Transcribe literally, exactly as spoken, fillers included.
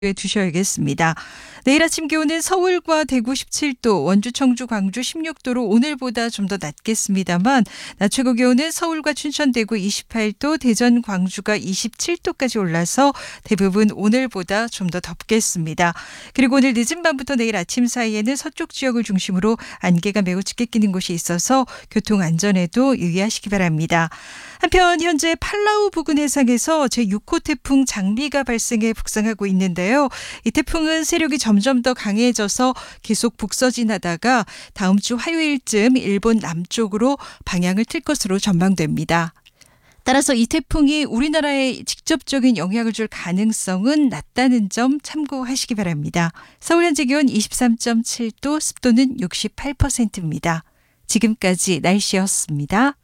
해 두셔야겠습니다. 내일 아침 기온은 서울과 대구 십칠 도, 원주, 청주, 광주 십육 도로 오늘보다 좀 더 낮겠습니다만 낮 최고 기온은 서울과 춘천, 대구 이십팔 도, 대전, 광주가 이십칠 도까지 올라서 대부분 오늘보다 좀 더 덥겠습니다. 그리고 오늘 늦은 밤부터 내일 아침 사이에는 서쪽 지역을 중심으로 안개가 매우 짙게 끼는 곳이 있어서 교통 안전에도 유의하시기 바랍니다. 한편 현재 팔라우 부근 해상에서 제육 호 태풍 장비가 발생해 북상하고 있는데요. 이 태풍은 세력이 점점 더 강해져서 계속 북서진하다가 다음 주 화요일쯤 일본 남쪽으로 방향을 틀 것으로 전망됩니다. 따라서 이 태풍이 우리나라에 직접적인 영향을 줄 가능성은 낮다는 점 참고하시기 바랍니다. 서울 현재 기온 이십삼 점 칠 도, 습도는 육십팔 퍼센트입니다. 지금까지 날씨였습니다.